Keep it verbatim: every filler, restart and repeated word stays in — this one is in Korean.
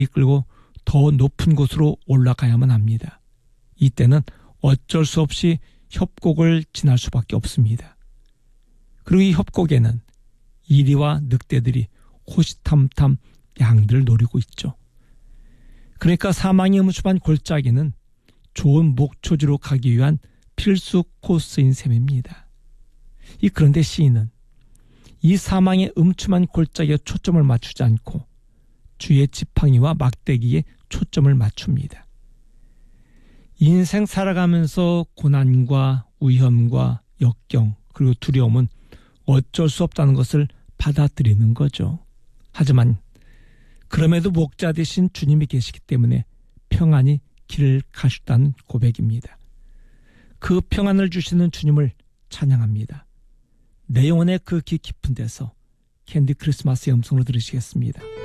이끌고 더 높은 곳으로 올라가야만 합니다. 이때는 어쩔 수 없이 협곡을 지날 수밖에 없습니다. 그리고 이 협곡에는 이리와 늑대들이 호시탐탐 양들을 노리고 있죠. 그러니까 사망이 음침한 골짜기는 좋은 목초지로 가기 위한 필수 코스인 셈입니다. 이 그런데 시인은 이 사망의 음침한 골짜기에 초점을 맞추지 않고 주의 지팡이와 막대기에 초점을 맞춥니다. 인생 살아가면서 고난과 위험과 역경 그리고 두려움은 어쩔 수 없다는 것을 받아들이는 거죠. 하지만 그럼에도 목자 되신 주님이 계시기 때문에 평안히 길을 가셨다는 고백입니다. 그 평안을 주시는 주님을 찬양합니다. 내 영혼의 그 깊은 데서 캔디 크리스마스의 음성으로 들으시겠습니다.